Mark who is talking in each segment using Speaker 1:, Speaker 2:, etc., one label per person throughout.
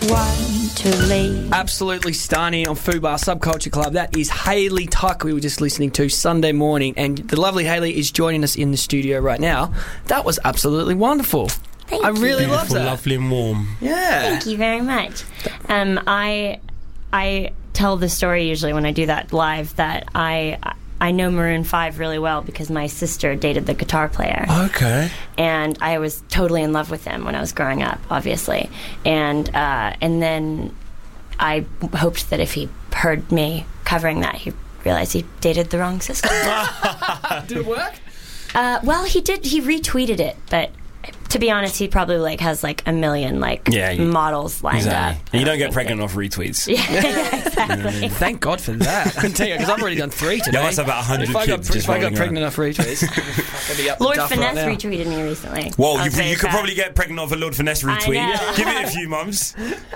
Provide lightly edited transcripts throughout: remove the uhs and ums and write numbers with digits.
Speaker 1: want to leave.
Speaker 2: Absolutely stunning on Fubar Subculture Club. That is Hayley Tuck we were just listening to Sunday morning, and the lovely Hayley is joining us in the studio right now. That was absolutely wonderful.
Speaker 1: Thank
Speaker 2: I
Speaker 1: you.
Speaker 2: really love that.
Speaker 3: Lovely and warm.
Speaker 2: Yeah.
Speaker 1: Thank you very much. I tell the story usually when I do that live that I know Maroon 5 really well because my sister dated the guitar player.
Speaker 3: Okay.
Speaker 1: And I was totally in love with him when I was growing up, obviously. And then I hoped that if he heard me covering that, he'd realize he dated the wrong sister.
Speaker 2: Did it work?
Speaker 1: Well, he did. He retweeted it, but to be honest, he probably has a million models lined up.
Speaker 3: And you don't get pregnant off retweets.
Speaker 1: Yeah, exactly.
Speaker 2: Thank God for that. I can tell you, because I've already done 3 today.
Speaker 3: You must have about 100 kids.
Speaker 2: If I got pregnant off retweets, I'd be up
Speaker 1: Lord
Speaker 2: duff
Speaker 1: Finesse
Speaker 2: right now.
Speaker 1: retweeted me recently.
Speaker 3: Well, you could probably get pregnant off a Lord Finesse retweet.
Speaker 1: I know.
Speaker 3: Give it a few months.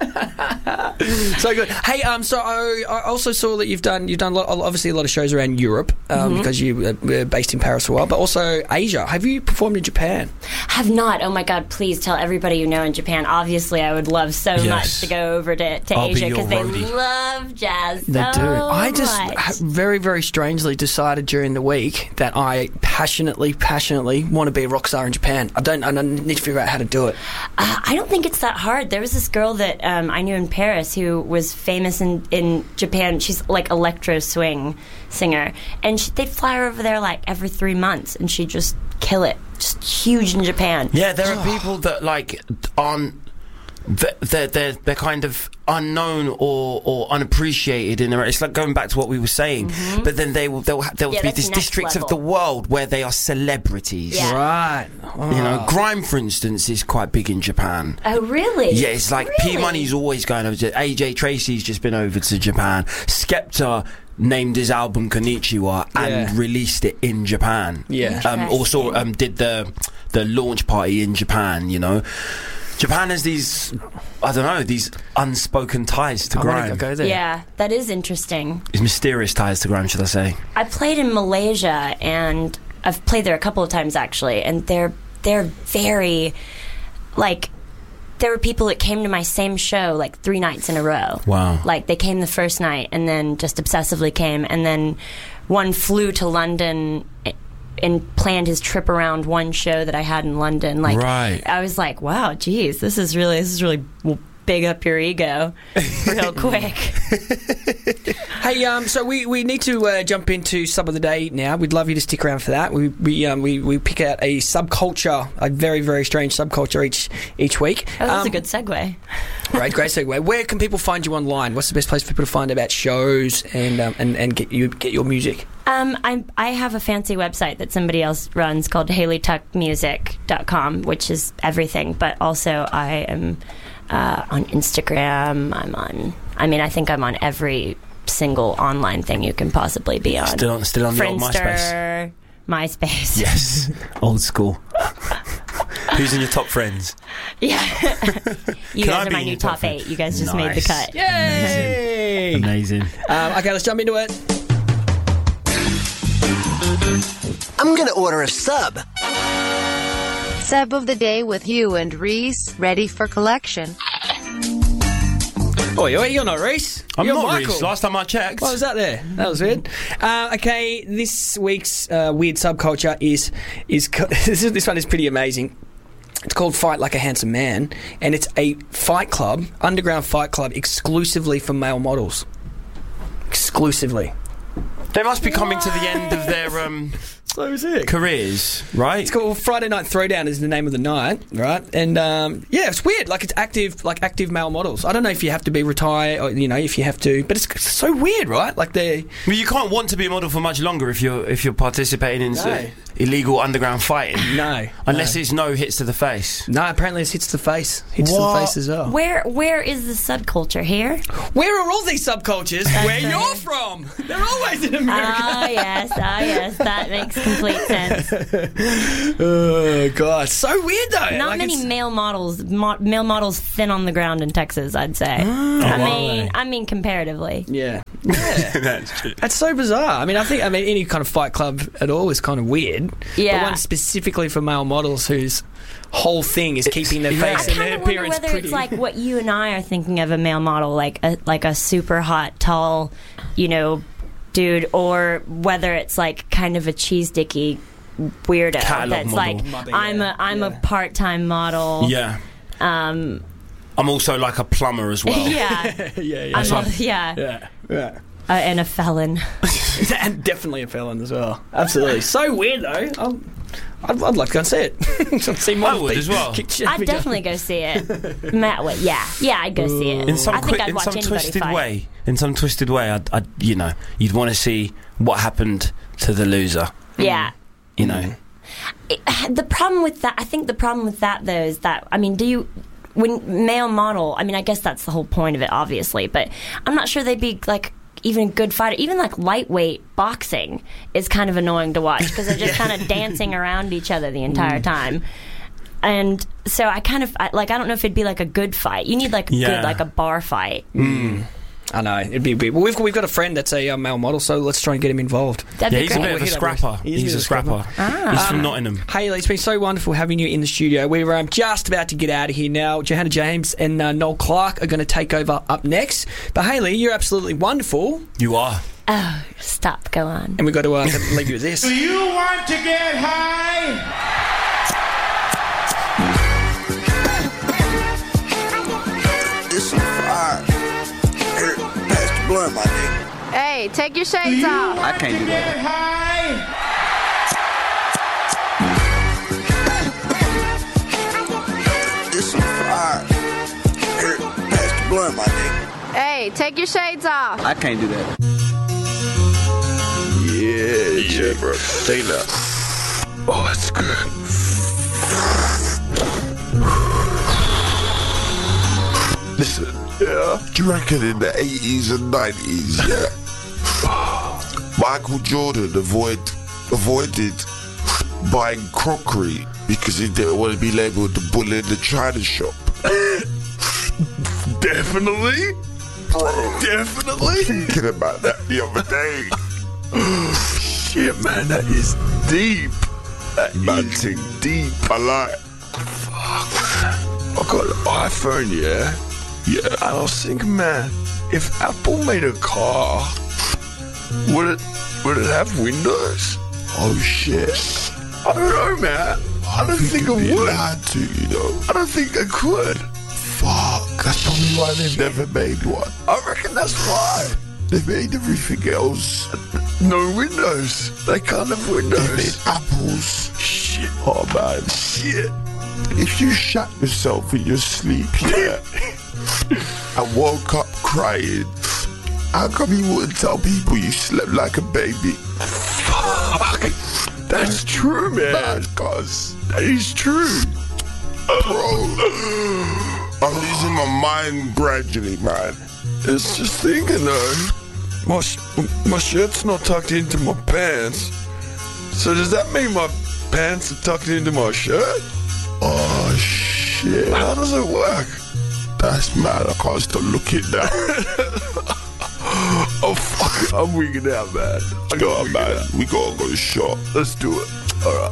Speaker 2: So good. Hey, so I also saw that you've done obviously a lot of shows around Europe because you were based in Paris for a while, but also Asia. Have you performed in Japan?
Speaker 1: Have not. Oh my God! Please tell everybody you know in Japan. Obviously, I would love so much to go over to
Speaker 3: I'll
Speaker 1: Asia
Speaker 3: be your
Speaker 1: because they
Speaker 3: roadie.
Speaker 1: love jazz.
Speaker 2: They
Speaker 1: so
Speaker 2: do. I just
Speaker 1: much.
Speaker 2: very, very strangely decided during the week that I passionately want to be a rock star in Japan. I need to figure out how to do it.
Speaker 1: I don't think it's that hard. There was this girl that I knew in Paris who was famous in Japan. She's like electro swing singer, and they'd fly her over there every 3 months, and she'd just kill it. Just huge in Japan.
Speaker 3: Yeah, there are people that aren't. They're kind of unknown or unappreciated in their. It's like going back to what we were saying, but then they'll be
Speaker 1: that's
Speaker 3: this
Speaker 1: next
Speaker 3: district
Speaker 1: level.
Speaker 3: of the world where they are celebrities.
Speaker 1: Yeah.
Speaker 2: Right. Oh.
Speaker 3: You know, grime, for instance, is quite big in Japan.
Speaker 1: Oh, really?
Speaker 3: Yeah, it's like
Speaker 1: Really?
Speaker 3: P-Money's always going over to... AJ Tracy's just been over to Japan. Skepta named his album Konnichiwa and released it in Japan.
Speaker 2: Yeah.
Speaker 3: Also did the launch party in Japan, you know. Japan has these, I don't know, these unspoken ties to grime.
Speaker 2: Go there.
Speaker 1: Yeah, that is interesting.
Speaker 3: These mysterious ties to grime, should I say.
Speaker 1: I played in Malaysia, and I've played there a couple of times actually, and they're very there were people that came to my same show 3 nights in a row.
Speaker 3: Wow.
Speaker 1: They came the first night and then just obsessively came, and then one flew to London and planned his trip around one show that I had in London.
Speaker 3: Right.
Speaker 1: I was like, wow, geez, this is really big up your ego real quick.
Speaker 2: Hey, so we need to jump into Sub of the Day now. We'd love you to stick around for that. We pick out a subculture, a very, very strange subculture each week.
Speaker 1: Oh, that's a good segue.
Speaker 2: Great segue. Where can people find you online? What's the best place for people to find about shows and get your music?
Speaker 1: I have a fancy website that somebody else runs called HayleyTuckMusic.com, which is everything, but also I am on Instagram. I think I'm on every single online thing you can possibly be on.
Speaker 3: Still on the old
Speaker 1: Friendster, MySpace.
Speaker 3: Yes, old school. Who's in your top friends?
Speaker 1: Yeah. You
Speaker 3: Can I
Speaker 1: guys are
Speaker 3: be
Speaker 1: my
Speaker 3: in
Speaker 1: new
Speaker 3: your top
Speaker 1: top
Speaker 3: friend?
Speaker 1: 8. You guys just made the
Speaker 3: Nice.
Speaker 1: cut.
Speaker 2: Yay!
Speaker 3: Amazing.
Speaker 2: Okay, let's jump into it.
Speaker 4: I'm gonna order a sub.
Speaker 5: Sub of the day with Hugh and Reese, ready for collection.
Speaker 2: Oh, you're not Reese.
Speaker 3: I'm
Speaker 2: You're
Speaker 3: not
Speaker 2: Michael.
Speaker 3: Reese. Last time I checked.
Speaker 2: What was that there? That was weird. Okay, this week's weird subculture is this one is pretty amazing. It's called Fight Like a Handsome Man, and it's a fight club, underground fight club, exclusively for male models. Exclusively.
Speaker 3: They must be coming to the end of their
Speaker 2: So sick.
Speaker 3: careers, right?
Speaker 2: It's called Friday Night Throwdown is the name of the night, right? And it's weird. It's active male models. I don't know if you have to be retired or if you have to, but it's so weird, right?
Speaker 3: Well, you can't want to be a model for much longer if you're participating in illegal underground fighting.
Speaker 2: No,
Speaker 3: unless it's no hits to the face.
Speaker 2: No, apparently it hits to the face. Hits to the face as well.
Speaker 1: Where is the subculture here?
Speaker 2: Where are all these subcultures? Where you're from? They're always in America.
Speaker 1: Ah, yes. That makes complete sense.
Speaker 2: Oh god, so weird though.
Speaker 1: Not many male models thin on the ground in Texas, I'd say. I mean comparatively.
Speaker 2: Yeah.
Speaker 3: That's true.
Speaker 2: That's so bizarre. I mean, any kind of fight club at all is kind of weird. weird.
Speaker 1: Yeah.
Speaker 2: But one specifically for male models whose whole thing is keeping their face
Speaker 1: I
Speaker 2: and their
Speaker 1: kind of wonder
Speaker 2: appearance
Speaker 1: whether
Speaker 2: pretty.
Speaker 1: it's like what you and I are thinking of a male model, like a super hot, tall, dude, or whether it's like kind of a cheese dicky weirdo
Speaker 3: Catalog
Speaker 1: that's
Speaker 3: model.
Speaker 1: like I'm a part-time model.
Speaker 3: Yeah. I'm also like a plumber as well.
Speaker 1: Yeah.
Speaker 2: yeah.
Speaker 1: And a felon.
Speaker 2: And definitely a felon as well. Absolutely. So weird though. I'd like to go and see it. See
Speaker 3: I would as well.
Speaker 1: I'd definitely go see it. Matt would. Yeah, I'd go see it.
Speaker 3: In some,
Speaker 1: I think I'd watch anybody
Speaker 3: twisted
Speaker 1: fight.
Speaker 3: way. In some twisted way, I'd you'd want to see what happened to the loser.
Speaker 1: Yeah.
Speaker 2: Mm-hmm.
Speaker 1: The problem with that, I think the problem with that though is that, when male model, I guess that's the whole point of it, obviously, but I'm not sure they'd be like even a good fighter. Even like lightweight boxing is kind of annoying to watch because they're just kind of dancing around each other the entire time. And so I don't know if it'd be like a good fight. You need like a good, like a bar fight.
Speaker 2: I know, it'd be a bit. Well, we've got a friend that's a male model, so let's try and get him involved.
Speaker 1: That'd be
Speaker 3: He's a
Speaker 1: great.
Speaker 3: bit of a scrapper. He's a scrapper. He's from Nottingham.
Speaker 2: Hayley, it's been so wonderful having you in the studio. We're just about to get out of here now. Johanna James and Noel Clark are going to take over up next. But Hayley, you're absolutely wonderful.
Speaker 3: You are.
Speaker 1: Oh, stop. Go on.
Speaker 2: And we've got to leave you with this.
Speaker 6: Do you want to get high?
Speaker 4: This is fire. Here, pass the blunt, my nigga.
Speaker 5: Hey, take your shades off.
Speaker 4: I can't do
Speaker 6: Get
Speaker 4: that.
Speaker 6: high?
Speaker 4: This is fire. Here, pass the blunt, my nigga.
Speaker 5: Hey, take your shades off.
Speaker 4: I can't do that. Yeah, bro. Say that. Oh, that's good.
Speaker 7: Listen, do you reckon in the 80s and 90s, Michael Jordan avoided buying crockery because he didn't want to be labelled the bull in the china shop? Definitely, bro. Definitely. Thinking about that the other day. Shit, man, that is deep. That is deep. I like. Fuck. I got an iPhone, yeah. Yeah, and I was thinking, man, if Apple made a car, would it have windows? Oh shit! I don't know, man. I don't think it would. Had to, I don't think I could. Fuck, that's probably why they've never made one. I reckon that's why they made everything else no windows. They can't have windows. They made apples. Shit, oh man, shit. If you shut yourself in your sleep, yeah. I woke up crying. How come you wouldn't tell people you slept like a baby? Fuck. That's true, man. Cuz that is true. Bro, I'm losing my mind gradually, man. It's just thinking though. My shirt's not tucked into my pants. So does that mean my pants are tucked into my shirt? Oh shit. How does it work? That's mad, I can't stop looking now. Oh fuck, I'm wigging out, man. Man, we gotta go to shop. Let's do it. Alright.